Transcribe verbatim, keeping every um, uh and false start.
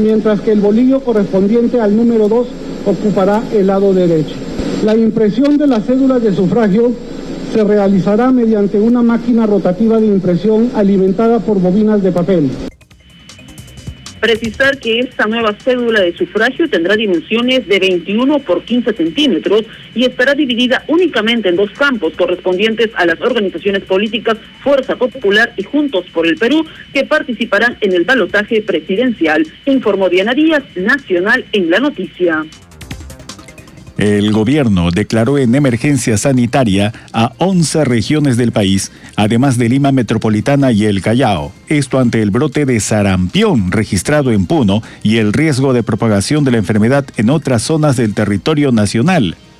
mientras que el bolillo correspondiente al número dos ocupará el lado derecho. La impresión de las cédulas de sufragio se realizará mediante una máquina rotativa de impresión alimentada por bobinas de papel. Precisar que esta nueva cédula de sufragio tendrá dimensiones de veintiuno por quince centímetros y estará dividida únicamente en dos campos correspondientes a las organizaciones políticas Fuerza Popular y Juntos por el Perú, que participarán en el balotaje presidencial, informó Diana Díaz, Nacional en la Noticia. El gobierno declaró en emergencia sanitaria a once regiones del país, además de Lima Metropolitana y el Callao. Esto ante el brote de sarampión registrado en Puno y el riesgo de propagación de la enfermedad en otras zonas del territorio nacional.